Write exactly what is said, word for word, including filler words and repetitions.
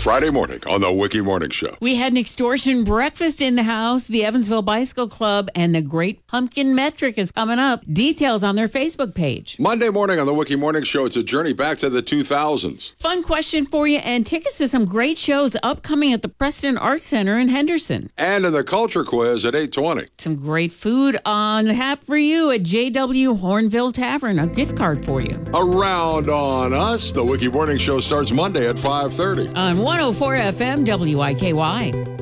Friday morning on the Wiki Morning Show. We had an extortion breakfast in the house. The Evansville Bicycle Club and the Great Pumpkin Metric is coming up. Details on their Facebook page. Monday morning on the Wiki Morning Show, it's a journey back to the two thousands. Fun question for you, and tickets to some great shows upcoming at the Preston Arts Center in Henderson. And in the Culture Quiz at eight twenty. Some great food on tap for you at J W Hornville Tavern. A gift card for you. Around on Us, the Wiki Morning Show starts Monday at five thirty. On one oh four F M W I K Y.